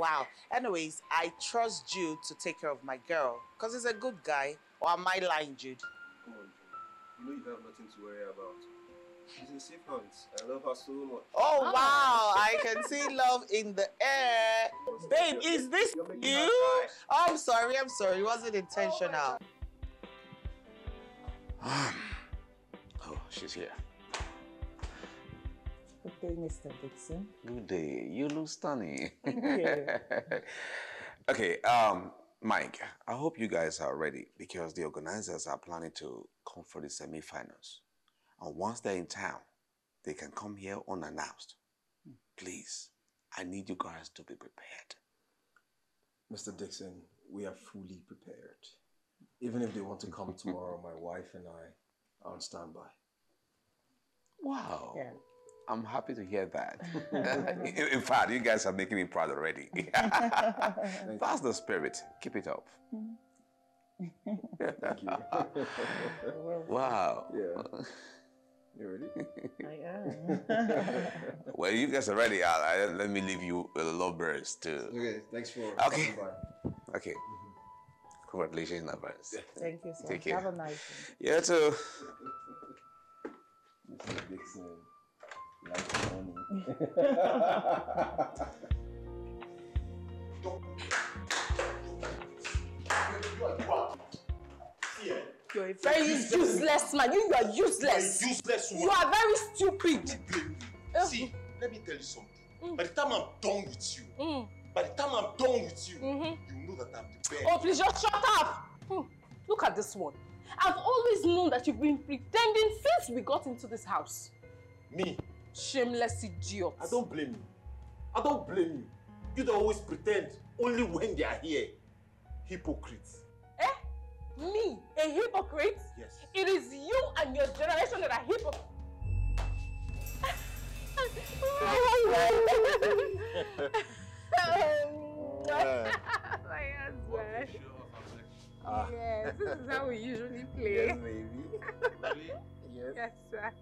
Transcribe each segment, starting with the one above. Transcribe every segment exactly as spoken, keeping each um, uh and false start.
wow. Anyways, I trust Jude to take care of my girl because he's a good guy. Or am I lying, Jude? Come on, Jude. You know you have nothing to worry about. She's in safe hands. I love her so much. Oh, oh. Wow. I can see love in the air. Babe, is this you? Oh, I'm sorry. I'm sorry. It wasn't intentional. Oh, she's here. Good day, Mister Dixon. Good day. You look stunning. Thank you. Okay, um, Mike, I hope you guys are ready because the organizers are planning to come for the semi-finals. And once they're in town, they can come here unannounced. Please, I need you guys to be prepared. Mister Dixon, we are fully prepared. Even if they want to come tomorrow, my wife and I are on standby. Wow. Yeah. I'm happy to hear that. in, in fact, you guys are making me proud already. That's the spirit. Keep it up. Thank you. Wow. Yeah. You ready? I am. Well, you guys are ready. Uh, let me leave you with the lovebirds too. Okay, thanks for okay. coming by. Okay. Mm-hmm. Congratulations in advance. Thank you, sir. Take care. Have a nice one. Yeah, too. Mister Dixon. Like money. You're a very useless man. You, you are useless. You're useless woman. You are very stupid. See, let me tell you something. Mm. By the time I'm done with you, mm. by the time I'm done with you, mm-hmm. you know that I'm the best. Oh, please just shut up. Hmm. Look at this one. I've always known that you've been pretending since we got into this house. Me? Shameless idiot. I don't blame you. I don't blame you. You don't always pretend only when they are here. Hypocrites. Eh? Me? A hypocrite? Yes. It is you and your generation that are hypocrites. My husband. Ah. Yes, this is how we usually play. Yes, baby. Really? Yes. Yes, sir.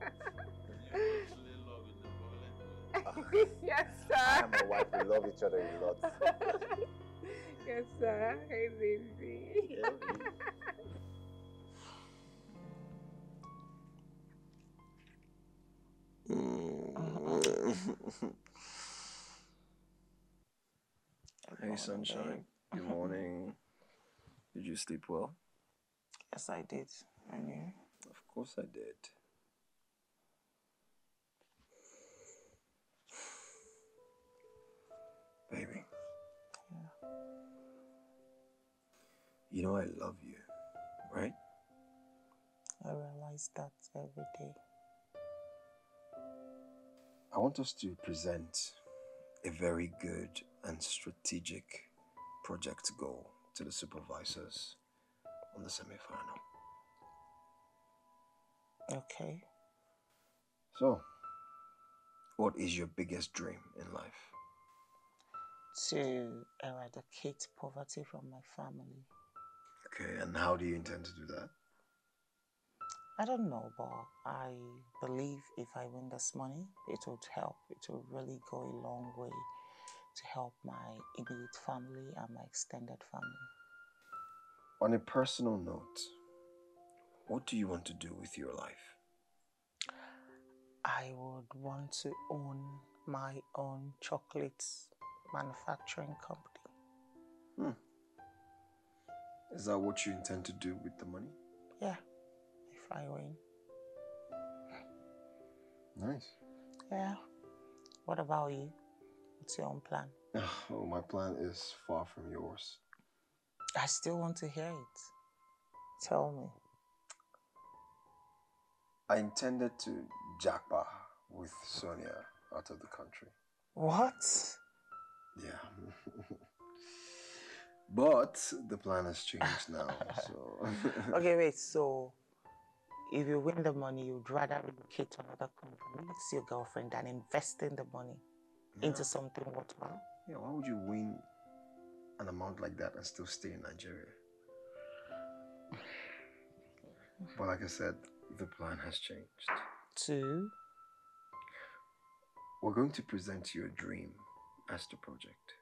Ah. Yes, sir. I and my wife, we love each other a lot. Yes, sir. Hey, baby. Yeah, baby. Hey, sunshine. Good morning. Did you sleep well? Yes, I did. And you? Of course I did. Baby. Yeah. You know I love you, right? I realize that every day. I want us to present a very good and strategic project goal to the supervisors on the semi-final. Okay. So, what is your biggest dream in life? To eradicate poverty from my family. Okay, and how do you intend to do that? I don't know, but I believe if I win this money, it would help. It will really go a long way to help my immediate family and my extended family. On a personal note, what do you want to do with your life? I would want to own my own chocolates manufacturing company. Hmm. Is that what you intend to do with the money? Yeah, if I win. Nice. Yeah. What about you? What's your own plan? Oh, my plan is far from yours. I still want to hear it. Tell me. I intended to jackpot with Sonia out of the country. What? Yeah. But the plan has changed now, so... Okay, wait, so if you win the money, you'd rather relocate to another company, see your girlfriend, than investing the money yeah. into something worthwhile? Yeah, why would you win an amount like that and still stay in Nigeria? But like I said, the plan has changed. To? We're going to present your dream as the project.